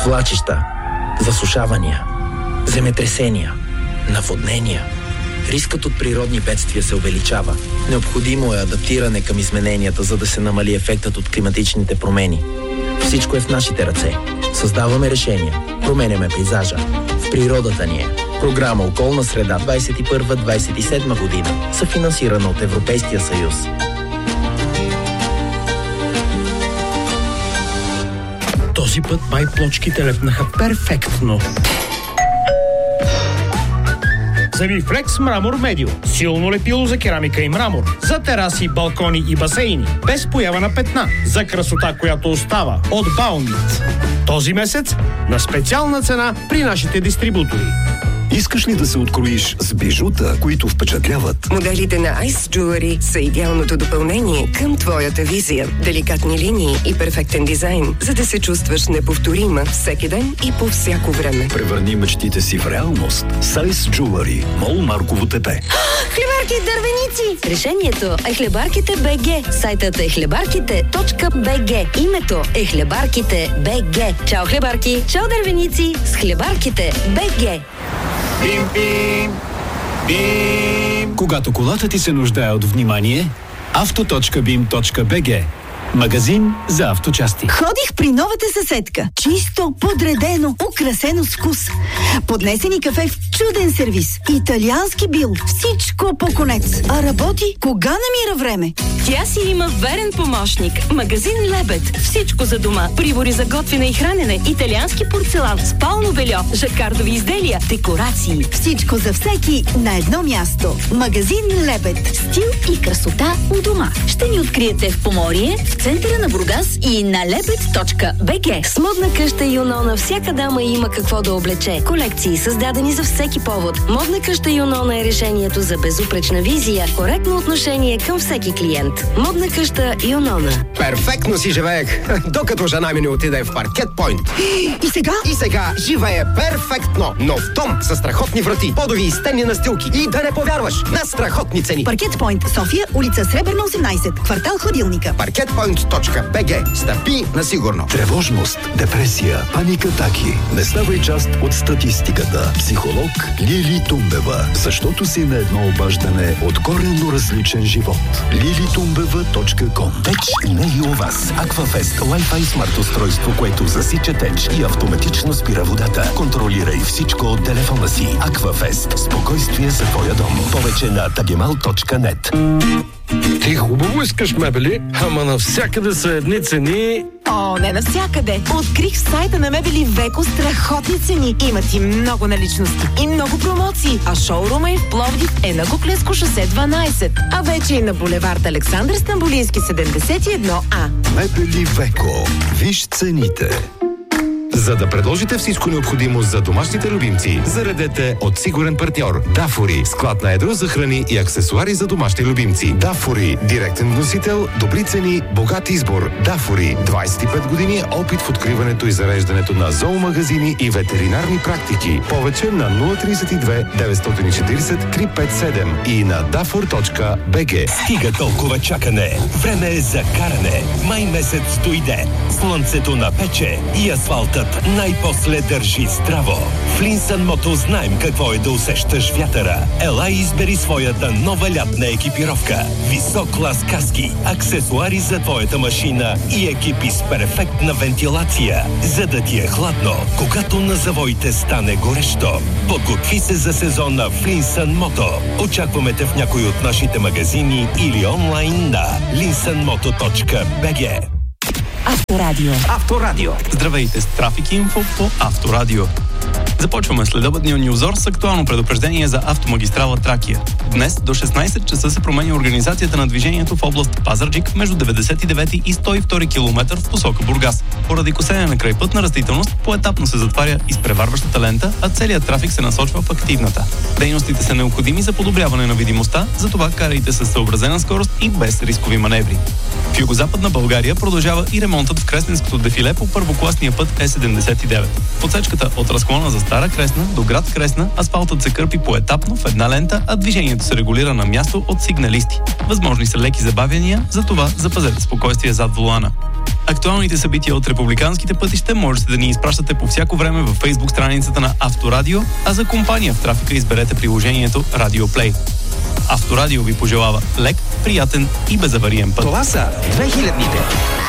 Свлачища, засушавания, земетресения, наводнения. Рискът от природни бедствия се увеличава. Необходимо е адаптиране към измененията, за да се намали ефектът от климатичните промени. Всичко е в нашите ръце. Създаваме решения. Променяме пейзажа. В природата ни е. Програма Околна среда 21-27 година. Съфинансирана от Европейския съюз. Този път май плочките лепнаха перфектно. Семифлекс Мрамор Медио. Силно лепило за керамика и мрамор. За тераси, балкони и басейни. Без поява на петна. За красота, която остава. От Баунит. Този месец на специална цена при нашите дистрибутори. Искаш ли да се откроиш с бижута, които впечатляват? Моделите на Ice Jewelry са идеалното допълнение към твоята визия. Деликатни линии и перфектен дизайн, за да се чувстваш неповторима всеки ден и по всяко време. Превърни мечтите си в реалност с Ice Jewelry. Мол Марково ТП. Хлебарки и дървеници! Решението е Хлебарките БГ. Сайтът е хлебарките.bg. Името е Хлебарките БГ. Чао хлебарки! Чао дървеници! С Хлебарките БГ. Бим, бим, бим. Когато колата ти се нуждае от внимание, auto.bim.bg. Магазин за авточасти. Ходих при новата съседка. Чисто, подредено, украсено с вкус. Поднесени кафе в чуден сервис. Италиански бил. Всичко по конец. А работи, кога намира време? Тя си има верен помощник. Магазин Лебед. Всичко за дома. Прибори за готвене и хранене. Италиански порцелан. Спално бельо. Жакардови изделия. Декорации. Всичко за всеки на едно място. Магазин Лебед. Стил и красота у дома. Ще ни откриете в Поморие, в центъра на Бургас и на lebed.bg. С модна къща Юнона всяка дама има какво да облече. Колекции създадени за всеки повод. Модна къща Юнона е решението за безупречна визия, коректно отношение към всеки клиент. Модна къща Юнона. Перфектно си живеех, докато жена ми не отиде в Паркет Пойнт. И сега? И сега живее перфектно. Нов дом със страхотни врати, подови и стенни настилки. И да не повярваш, на страхотни цени. Паркет Пойнт, София, улица Сребърна 18, квартал Ходилника. Parketpoint.bg. Стъпи на сигурно. Тревожност, депресия, паникатаки. Не ставай част от статистиката. Психолог Лили Тумбева. Защото си на едно обаждане от коренно различен живот. lilitumбева.com. Теч не и у вас. Аквафест Wi-Fi смарт устройство, което засича теч и автоматично спира водата. Контролирай всичко от телефона си. Аквафест. Спокойствие за твоя дом. Повече на tagemal.net. Ти хубаво искаш мебели, ама навсякъде са едни цени. О, не навсякъде. Открих в сайта на Мебели Веко страхотни цени. Имат и много наличности и много промоции. А шоурума им в Пловдив е на Куклеско шосе 12. А вече и на булевард Александър Стамбулийски 71А. Мебели Веко. Виж цените. За да предложите всичко необходимо за домашните любимци, заредете от сигурен партньор Дафори. Склад на едро за храни и аксесуари за домашни любимци. Дафори. Директен вносител, добри цени, богат избор. Дафори. 25 години опит в откриването и зареждането на зоомагазини и ветеринарни практики. Повече на 032 940 357 и на dafor.bg. Стига толкова чакане. Време е за каране. Май месец дойде. Слънцето напече и асфалтът най-после държи здраво. В Линсън Мото знаем какво е да усещаш вятъра. Ела и избери своята нова лятна екипировка. Висок клас каски, аксесуари за твоята машина и екипи с перфектна вентилация, за да ти е хладно, когато на завоите стане горещо. Подготви се за сезона в Линсън Мото. Очакваме те в някой от нашите магазини или онлайн на linsonmoto.bg. Авторадио. Авторадио. Здравейте с Трафик Инфо по Авторадио. Започваме следобедния нюзор с актуално предупреждение за автомагистрала Тракия. Днес до 16 часа се променя организацията на движението в област Пазарджик между 99 и 102 км в посока Бургас. Поради косене на крайпътна растителност, поетапно се затваря изпреварващата лента, а целият трафик се насочва в активната. Дейностите са необходими за подобряване на видимостта, затова карайте със съобразена скорост и без рискови маневри. В югозападна България продължава и ремонтът в Кресненското дефиле по първокласния път Е79. В отсечката от разклона за Стара Кресна до град Кресна асфалтът се кърпи поетапно в една лента, а движението се регулира на място от сигналисти. Възможни са леки забавяния, затова запазете спокойствие зад волана. Актуалните събития от републиканските пътища можете да ни изпращате по всяко време във Facebook страницата на Авторадио, а за компания в трафика изберете приложението Radio Play. Авторадио ви пожелава лек, приятен и безавариен път. Това са 2000-ните.